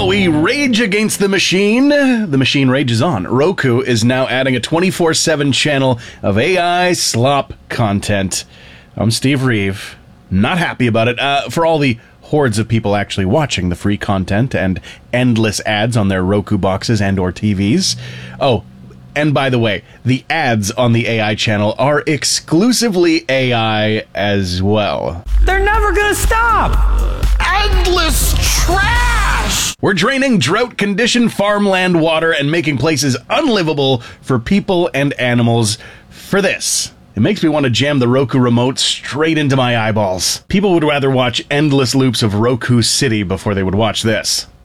While we rage against the machine rages on. Roku is now adding a 24/7 channel of AI slop content. I'm Steve Reeve. Not happy about it. For all the hordes of people actually watching the free content and endless ads on their Roku boxes and or TVs. Oh, and by the way, the ads on the AI channel are exclusively AI as well. They're never gonna stop! Endless trash! We're draining drought-conditioned farmland water and making places unlivable for people and animals for this. It makes me want to jam the Roku remote straight into my eyeballs. People would rather watch endless loops of Roku City before they would watch this.